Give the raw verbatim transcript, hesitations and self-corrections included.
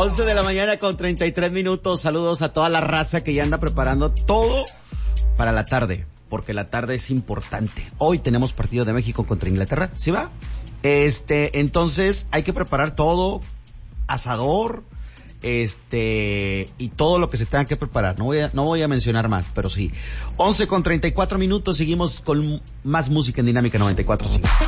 once de la mañana con treinta y tres minutos. Saludos a toda la raza que ya anda preparando todo para la tarde, porque la tarde es importante. Hoy tenemos partido de México contra Inglaterra, ¿sí va? Este, entonces hay que preparar todo, asador, este, y todo lo que se tenga que preparar. No voy a, no voy a mencionar más, pero sí. once con treinta y cuatro minutos, seguimos con más música en Dinámica noventa y cuatro punto cinco.